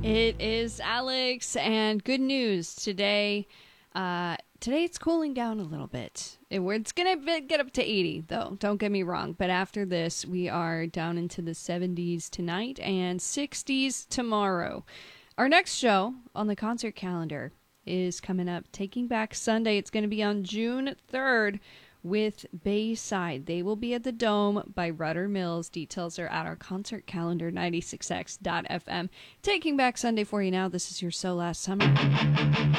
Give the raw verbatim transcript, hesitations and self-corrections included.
It is Alex, and good news today. Uh, today it's cooling down a little bit. It, it's gonna be, get up to eighty, though. Don't get me wrong. But after this, we are down into the seventies tonight and sixties tomorrow. Our next show on the concert calendar is coming up, Taking Back Sunday. It's going to be on June third with Bayside. They will be at the Dome by Rudder Mills. Details are at our concert calendar, ninety-six x dot f m. Taking Back Sunday for you now. This is your So Last Summer.